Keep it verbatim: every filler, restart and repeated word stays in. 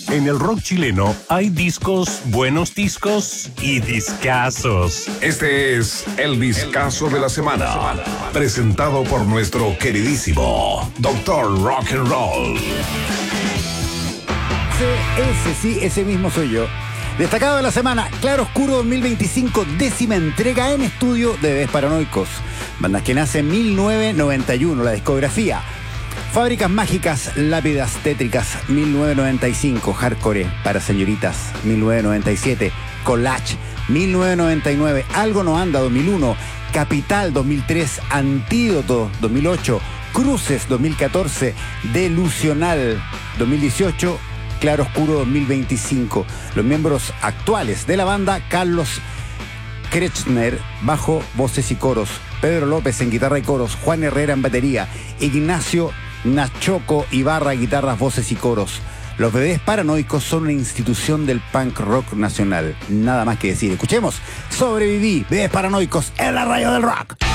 En el rock chileno hay discos, buenos discos y discazos. Este es el discazo de la semana, presentado por nuestro queridísimo Doctor Rock and Roll. Ese, ese sí, ese mismo soy yo. Destacado de la semana, Claro Oscuro dos mil veinticinco, décima entrega en estudio de Bebés Paranoicos. Bandas que nace en mil novecientos noventa y uno, la discografía. Fábricas Mágicas, Lápidas Tétricas, mil novecientos noventa y cinco. Hardcore para señoritas, mil novecientos noventa y siete. Collage, mil novecientos noventa y nueve. Algo no anda, dos mil uno. Capital, dos mil tres. Antídoto, dos mil ocho. Cruces, dos mil catorce. Delusional, dos mil dieciocho. Claro Oscuro dos mil veinticinco. Los miembros actuales de la banda: Carlos Kretschmer, bajo, voces y coros; Pedro López en guitarra y coros; Juan Herrera en batería; Ignacio Nachoco Ibarra, guitarras, voces y coros. Los Bebés Paranoicos son una institución del punk rock nacional. Nada más que decir. Escuchemos Sobreviví, Bebés Paranoicos en la radio del rock.